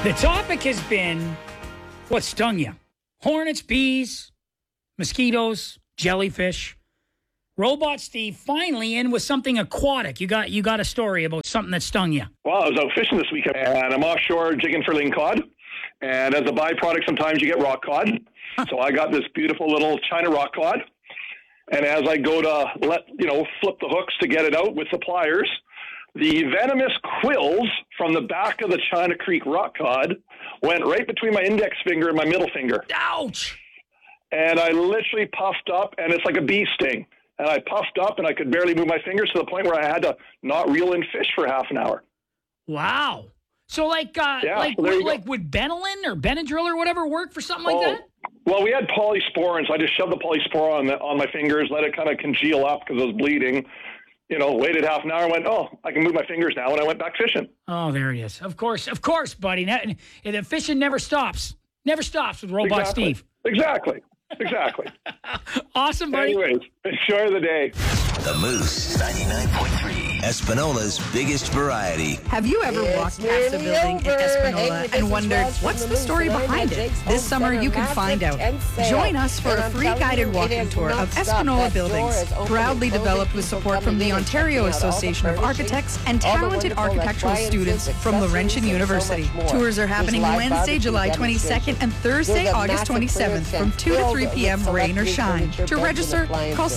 The topic has been what stung you. Hornets, bees, mosquitoes, jellyfish. Robot Steve finally in with something aquatic. You got a story about something that stung you. Well, I was out fishing this weekend, and I'm offshore jigging for ling-cod. And as a byproduct, sometimes you get rock cod. So I got this beautiful little China rock cod. And as I go to flip the hooks to get it out with the pliers, the venomous quills from the back of the China Creek rock cod went right between my index finger and my middle finger. Ouch! And I literally puffed up, and it's like a bee sting. And I puffed up, and I could barely move my fingers to the point where I had to not reel in fish for half an hour. Wow. So would Benylin or Benadryl or whatever work for something like that? Well, we had polysporin, so I just shoved the polysporin on my fingers, let it kind of congeal up because I was bleeding. Waited half an hour and went, I can move my fingers now, and I went back fishing. Oh, there he is. Of course, buddy. The fishing never stops. Never stops with Robot Steve. Exactly. Awesome, buddy. Anyways, enjoy the day. The Moose 99.3, Espanola's biggest variety. Have you ever walked past a building in Espanola and wondered, what's the story behind it? This summer you can find out. Join us for a free guided walking tour of Espanola buildings, proudly developed with support from the Ontario Association of Architects and talented architectural students from Laurentian University. Tours are happening Wednesday, July 22nd and Thursday, August 27th from 2 to 3 p.m. rain or shine. To register, call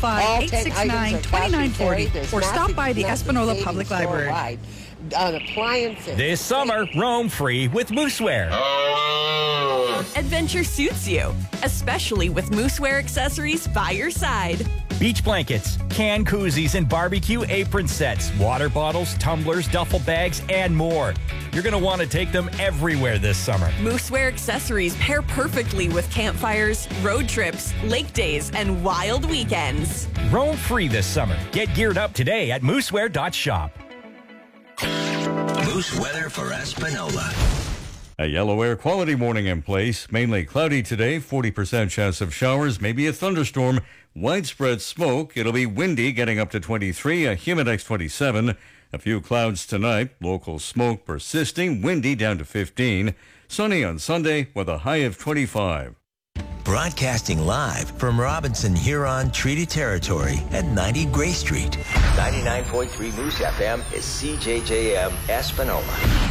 705-869-2940 or stop by the Espanola Public Library. This summer, roam free with Moosewear. Adventure suits you, especially with Moosewear accessories by your side. Beach blankets, can koozies, and barbecue apron sets, water bottles, tumblers, duffel bags, and more. You're going to want to take them everywhere this summer. Moosewear accessories pair perfectly with campfires, road trips, lake days, and wild weekends. Roam free this summer. Get geared up today at moosewear.shop. Moose weather for Espanola. A yellow air quality warning in place. Mainly cloudy today, 40% chance of showers, maybe a thunderstorm. Widespread smoke. It'll be windy, getting up to 23, a Humidex 27. A few clouds tonight, local smoke persisting, windy down to 15. Sunny on Sunday with a high of 25. Broadcasting live from Robinson Huron Treaty Territory at 90 Gray Street. 99.3 Moose FM is CJJM Espanola.